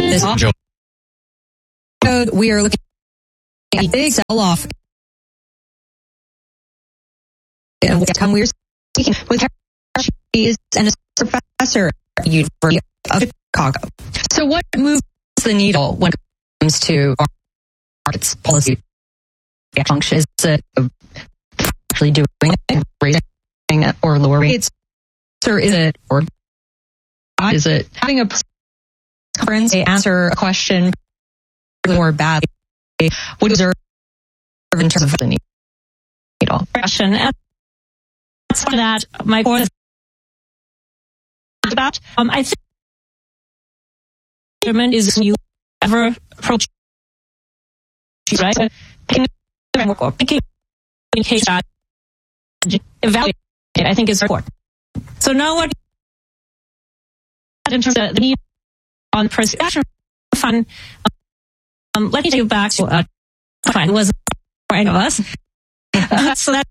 this episode, we are looking at a big sell-off. And we're speaking with Kara. She is a professor at the University of Chicago. So what moves the needle when it comes to markets policy function? Is it actually doing it, raising it, or lower rates? Or is it having a conference answer a question more badly? Would observe in terms of the needle question? That's that my point is about. I think government is you ever approach right picking in case that evaluate it, I think is important. So now what in terms of the need on perception fund, let me take you back to fund was for any of us. So that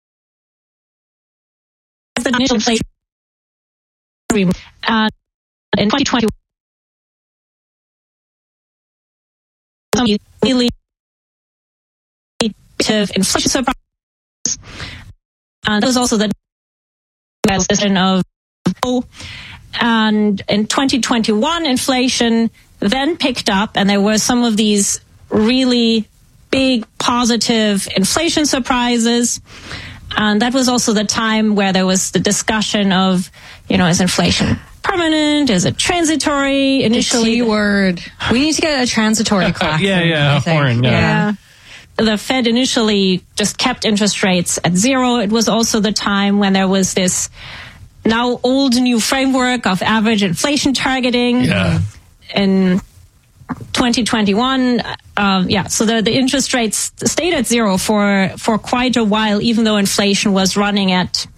the initial inflation in 2020 really inflation surprise. That was also the decision of and in 2021 inflation then picked up, and there were some of these really big positive inflation surprises. And that was also the time where there was the discussion of, is inflation permanent? Is it transitory? Initially, the word. We need to get a transitory class. Yeah. The Fed initially just kept interest rates at zero. It was also the time when there was this now old new framework of average inflation targeting. Yeah. In 2021, so the interest rates stayed at zero for quite a while, even though inflation was running at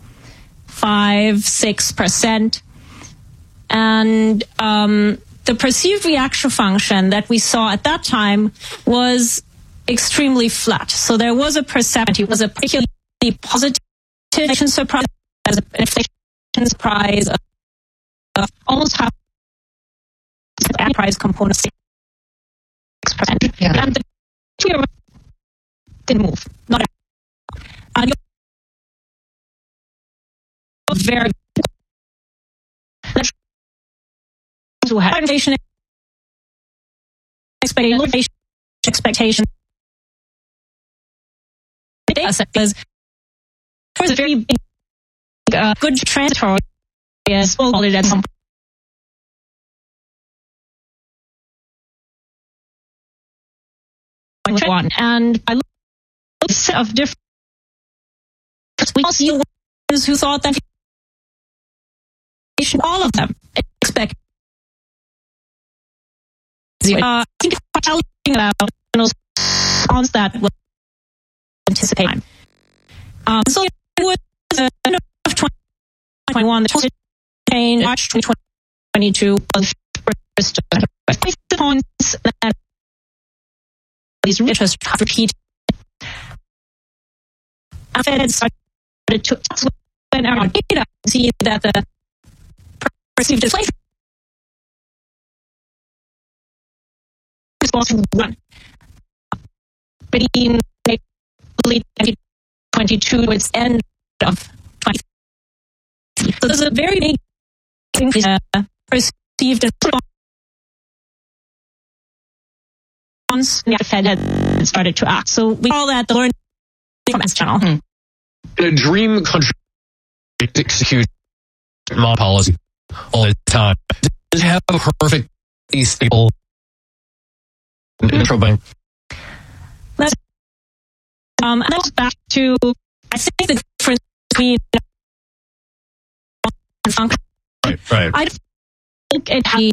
5-6%. And the perceived reaction function that we saw at that time was extremely flat. So there was a perception, it was a particularly positive inflation surprise, as an inflation surprise of almost half the price component. 6%. Yeah. And the 2-year didn't move. Not at all. Very to have inflation expectation. Because there was a very big, good transitory as well at some one, and I look at a set of different. We all see ones who thought that all of them expect. I think talking about response that was anticipated. So it was the end of 2021, the total change, March 2022 was first points that these interest repeat. Fed started to when our data see that the perceived inflation response to one between late 2022 to its end of 2023. So there's a very big increase perceived response. The Fed had started to act. So we call that the learning from S channel. In a dream country, execute monetary policy all the time. Does it have a perfectly stable central bank? And that goes back to, I think, the difference between function. Right. I think it has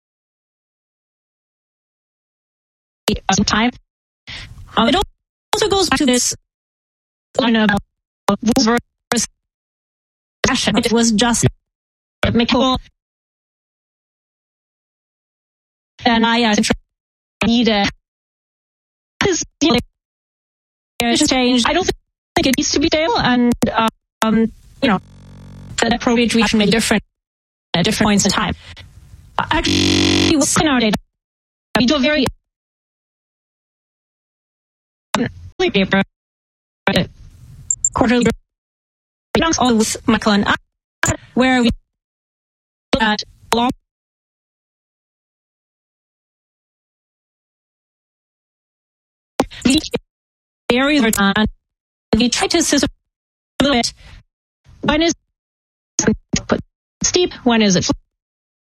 some time. It also goes back to this line about rules versus action. It was just Michael and I need this change. I don't think it needs to be stable, and the appropriate reaction may be different at different points in time. Actually, what's in our data we do a very paper quarterly all with Michael and I, where we look at long areas of time, and we try to simulate when is it steep, when is it